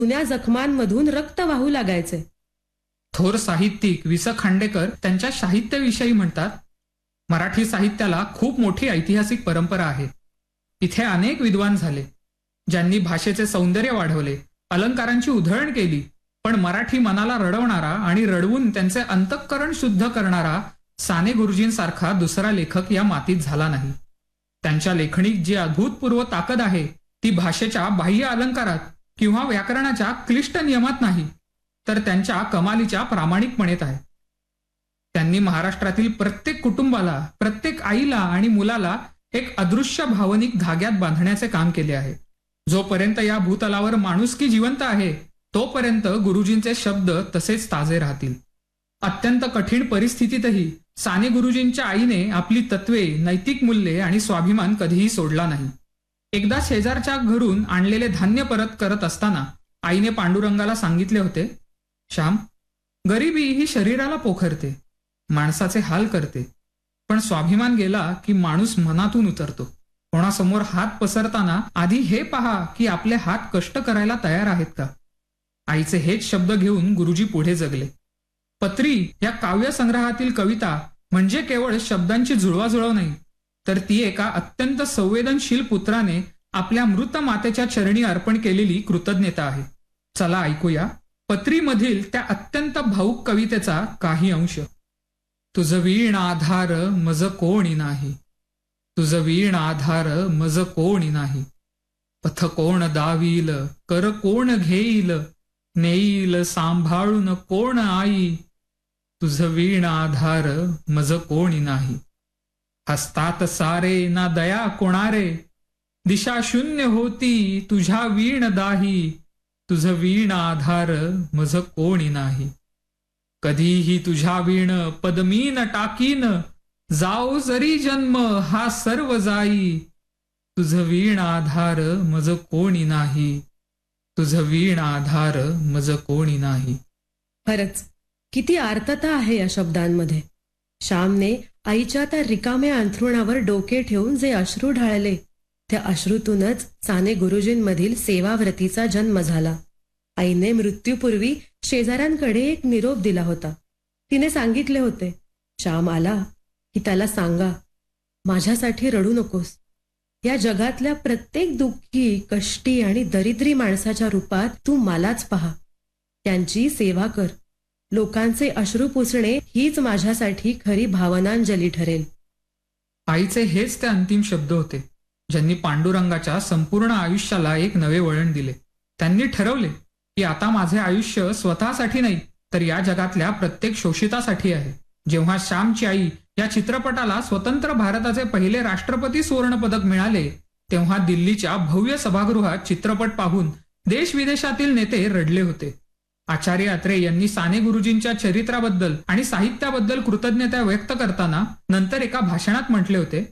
जुन्या जखमांमधून रक्त वाहू लागायचे. थोर साहित्यिक वि. स. खांडेकर त्यांच्या साहित्याविषयी म्हणतात, मराठी साहित्याला खूप मोठी ऐतिहासिक परंपरा आहे. इथे अनेक विद्वान झाले, ज्यांनी भाषेचे सौंदर्य वाढवले, अलंकारांची उधळण केली, पण मराठी मनाला रडवणारा आणि रडवून त्यांचे अंतःकरण शुद्ध करणारा साने गुरुजींसारखा दुसरा लेखक या मातीत झाला नाही. त्यांच्या लेखणीत जी अभूतपूर्व ताकद आहे ती भाषेच्या बाह्य अलंकारात किंवा व्याकरणाच्या क्लिष्ट नियमात नाही, तर त्यांच्या कमालीच्या प्रामाणिकपणेत आहे. त्यांनी महाराष्ट्रातील प्रत्येक कुटुंबाला, प्रत्येक आईला आणि मुलाला एक अदृश्य भावनिक धाग्यात बांधण्याचे काम केले आहे. जोपर्यंत या भूतलावर माणुसकी जिवंत आहे तोपर्यंत गुरुजींचे शब्द तसेच ताजे राहतील. अत्यंत कठीण परिस्थितीतही साने गुरुजींच्या आईने आपली तत्वे, नैतिक मूल्ये आणि स्वाभिमान कधीही सोडला नाही. एकदा शेजारच्या घरून आणलेले धान्य परत करत असताना आईने पांडुरंगाला सांगितले होते, श्याम, गरिबी ही शरीराला पोखरते, माणसाचे हाल करते, पण स्वाभिमान गेला की माणूस मनातून उतरतो. कोणासमोर हात पसरताना आधी हे पहा की आपले हात कष्ट करायला तयार आहेत का. आईचे हेच शब्द घेऊन गुरुजी पुढे जगले. पत्री या काव्यसंग्रहातील कविता म्हणजे केवळ शब्दांची जुळवाजुळव नाही, तर ती एका अत्यंत संवेदनशील पुत्राने आपल्या मृत मातेच्या चरणी अर्पण केलेली कृतज्ञता आहे. चला ऐकूया पत्रीमधील त्या अत्यंत भावुक कवितेचा काही अंश. तुझ वीण आधार मज कोणी नाही, तुझ वीण आधार मज कोणी नाही, पथ कोण दावील, कर कोण घेईल, नेईल सांभाळून कोण आई, तुझ वीण आधार मज कोणी नाही. हसतात सारे ना दया कोणारे, दिशा शून्य होती तुझ्या वीण दाही, तुझ वीण आधार मज कोणी नाही. कधीही तुझ्या वीण पदमीन टाकीन, जाओ जरी जन्म हा सर्व जाई, तुझ वीण आधार मज कोणी नाही, तुझ वीण आधार मज कोणी नाही. खरंच किती आर्तता आहे या शब्दांमध्ये. श्यामने आईच्या त्या रिकाम्या अंथरुणावर डोके ठेवून जे अश्रू ढाळले, त्या अश्रूतूनच साने गुरुजींमधील सेवाव्रतीचा जन्म झाला. आईने मृत्यूपूर्वी शेजाऱ्यांकडे एक निरोप दिला होता. तिने सांगितले होते, श्याम आला की त्याला सांगा, माझ्यासाठी रडू नकोस. या जगातल्या प्रत्येक दुःखी, कष्टी आणि दरिद्री माणसाच्या रूपात तू मलाच पहा. त्यांची सेवा कर. लोकांचे अश्रू पुसणे हीच माझ्यासाठी खरी भावनांजली ठरेल. आईचे हेच ते अंतिम शब्द होते, ज्यांनी पांडुरंगाच्या संपूर्ण आयुष्याला एक नवे वळण दिले. त्यांनी ठरवले की आता माझे आयुष्य स्वतःसाठी नाही, तर या जगातल्या प्रत्येक शोषितासाठी आहे. जेव्हा श्यामची आई या चित्रपटाला स्वतंत्र भारताचे पहिले राष्ट्रपती सुवर्ण पदक मिळाले, तेव्हा दिल्लीच्या भव्य सभागृहात चित्रपट पाहून देश विदेशातील नेते रडले होते. आचार्य अत्रे यांनी साने गुरुजींच्या चरित्राबद्दल आणि साहित्याबद्दल कृतज्ञता व्यक्त करताना नंतर एका भाषणात म्हटले होते,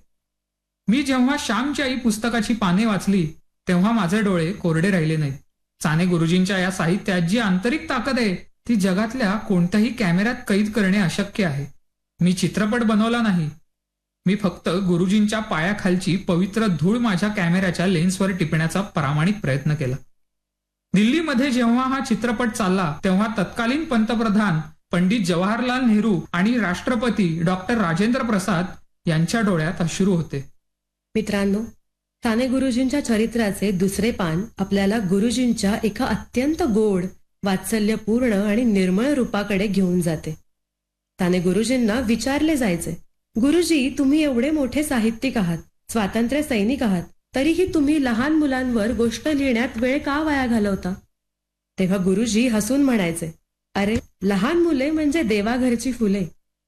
मी जेव्हा श्यामची आई पुस्तकाची पाने वाचली तेव्हा माझे डोळे कोरडे राहिले नाहीत. साने गुरुजींच्या या साहित्यात जी आंतरिक ताकद आहे ती जगातल्या कोणत्याही कॅमेऱ्यात कैद करणे अशक्य आहे. मी चित्रपट बनवला नाही, मी फक्त गुरुजींच्या पायाखालची पवित्र धूळ माझ्या कॅमेऱ्याच्या लेन्सवर टिपण्याचा प्रामाणिक प्रयत्न केला. दिल्लीमध्ये जेव्हा हा चित्रपट चालला तेव्हा तत्कालीन पंतप्रधान पंडित जवाहरलाल नेहरू आणि राष्ट्रपती डॉक्टर राजेंद्र प्रसाद यांच्या डोळ्यात अश्रू होते. मित्रांनो, साने गुरुजींच्या चरित्राचे दुसरे पान आपल्याला गुरुजींच्या एका अत्यंत गोड, वात्सल्यपूर्ण आणि निर्मळ रूपाकडे घेऊन जाते. साने गुरुजींना विचारले जायचे, गुरुजी, तुम्ही एवढे मोठे साहित्यिक आहात, स्वातंत्र्य सैनिक आहात, तरीही तुम्ही लहान मुलांवर गोष्ट लिहिण्यात वेळ का वाया घालवता? तेव्हा गुरुजी हसून म्हणायचे, अरे, लहान मुले म्हणजे देवाघरची फुले.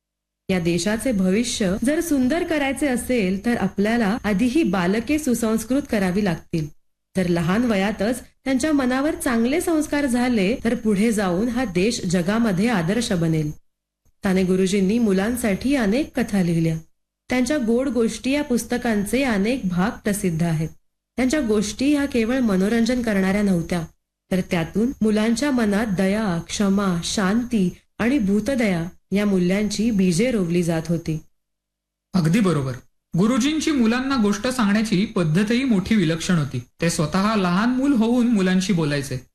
या देशाचे भविष्य जर सुंदर करायचे असेल तर आपल्याला आधी ही बालके सुसंस्कृत करावी लागतील. तर लहान वयातच त्यांच्या मनावर चांगले संस्कार झाले तर पुढे जाऊन हा देश जगामध्ये आदर्श बनेल. साने गुरुजींनी मुलांसाठी अनेक कथा लिहिल्या. त्यांच्या गोड गोष्टी या पुस्तकांचे अनेक भाग प्रसिद्ध आहेत. त्यांच्या गोष्टी ह्या केवळ मनोरंजन करणाऱ्या नव्हत्या, तर त्यातून मुलांच्या मनात दया, क्षमा, शांती आणि भूतदया या मूल्यांची बीजे रोवली जात होती. अगदी बरोबर. गुरुजींची मुलांना गोष्ट सांगण्याची पद्धतही मोठी विलक्षण होती. ते स्वतः लहान मूल होऊन मुलांशी बोलायचे.